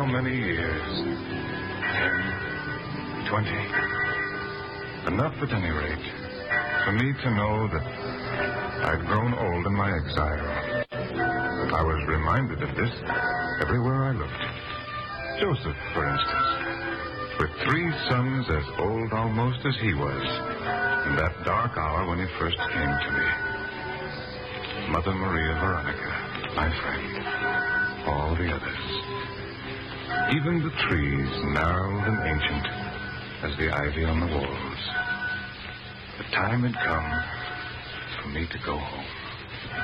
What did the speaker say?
many years. 10, 20. Enough, at any rate, for me to know that I'd grown old in my exile. I was reminded of this everywhere I looked. Joseph, for instance, with 3 sons as old almost as he was in that dark hour when he first came to me. Mother Maria Veronica, my friend, all the others. Even the trees, gnarled and ancient as the ivy on the walls. The time had come for me to go home.